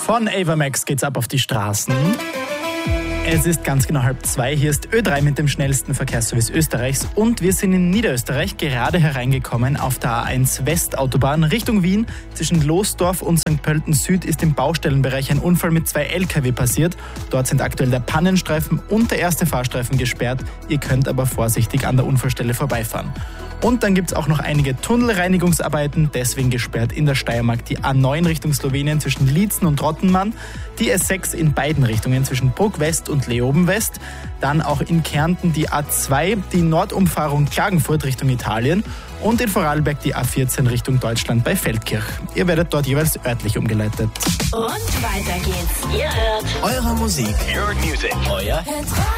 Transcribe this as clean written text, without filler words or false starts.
Von Ava Max geht's ab auf die Straßen. Es ist ganz genau 1:30. Hier ist Ö3 mit dem schnellsten Verkehrsservice Österreichs und wir sind in Niederösterreich gerade hereingekommen auf der A1 Westautobahn Richtung Wien. Zwischen Losdorf und St. Pölten Süd ist im Baustellenbereich ein Unfall mit 2 LKW passiert. Dort sind aktuell der Pannenstreifen und der erste Fahrstreifen gesperrt. Ihr könnt aber vorsichtig an der Unfallstelle vorbeifahren. Und dann gibt es auch noch einige Tunnelreinigungsarbeiten, deswegen gesperrt in der Steiermark die A9 Richtung Slowenien zwischen Liezen und Rottenmann, die S6 in beiden Richtungen zwischen Bruck West und Leoben West, dann auch in Kärnten die A2, die Nordumfahrung Klagenfurt Richtung Italien und in Vorarlberg die A14 Richtung Deutschland bei Feldkirch. Ihr werdet dort jeweils örtlich umgeleitet. Und weiter geht's. Ihr hört Eure Musik. Your music. Euer